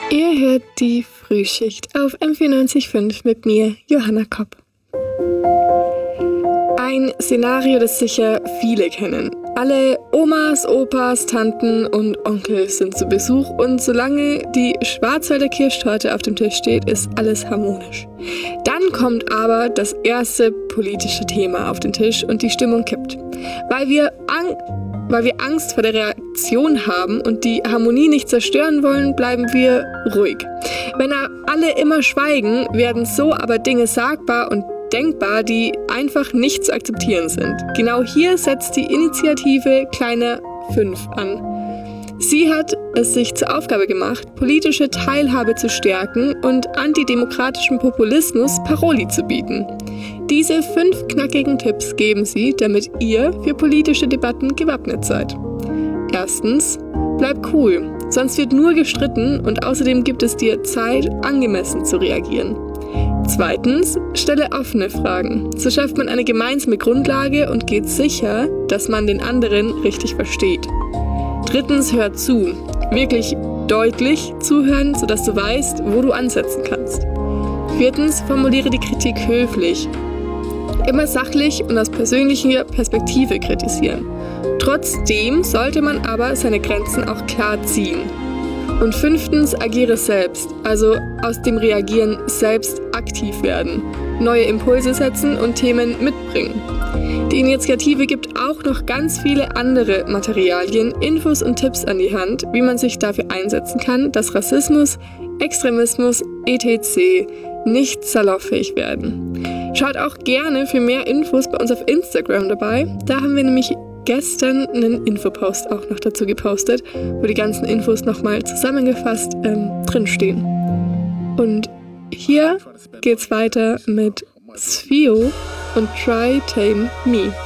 Ihr hört die Frühschicht auf M94.5 mit mir, Johanna Kopp. Ein Szenario, das sicher viele kennen. Alle Omas, Opas, Tanten und Onkel sind zu Besuch und solange die Schwarzwälder Kirschtorte auf dem Tisch steht, ist alles harmonisch. Dann kommt aber das erste politische Thema auf den Tisch und die Stimmung kippt. Weil wir Angst vor der Reaktion haben und die Harmonie nicht zerstören wollen, bleiben wir ruhig. Wenn alle immer schweigen, werden so aber Dinge sagbar und denkbar, die einfach nicht zu akzeptieren sind. Genau hier setzt die Initiative Kleine 5 an. Sie hat es sich zur Aufgabe gemacht, politische Teilhabe zu stärken und antidemokratischen Populismus Paroli zu bieten. Diese 5 knackigen Tipps geben sie, damit ihr für politische Debatten gewappnet seid. Erstens, bleib cool, sonst wird nur gestritten und außerdem gibt es dir Zeit, angemessen zu reagieren. Zweitens, stelle offene Fragen. So schafft man eine gemeinsame Grundlage und geht sicher, dass man den anderen richtig versteht. Drittens, hör zu. Wirklich deutlich zuhören, sodass du weißt, wo du ansetzen kannst. Viertens, formuliere die Kritik höflich. Immer sachlich und aus persönlicher Perspektive kritisieren. Trotzdem sollte man aber seine Grenzen auch klar ziehen. Und fünftens, agiere selbst, also aus dem Reagieren selbst aktiv werden, neue Impulse setzen und Themen mitbringen. Die Initiative gibt auch noch ganz viele andere Materialien, Infos und Tipps an die Hand, wie man sich dafür einsetzen kann, dass Rassismus, Extremismus, etc. nicht salonfähig werden. Schaut auch gerne für mehr Infos bei uns auf Instagram dabei, da haben wir nämlich gestern einen Infopost auch noch dazu gepostet, wo die ganzen Infos nochmal zusammengefasst drinstehen. Und hier geht's weiter mit Svio und Try Tame Me.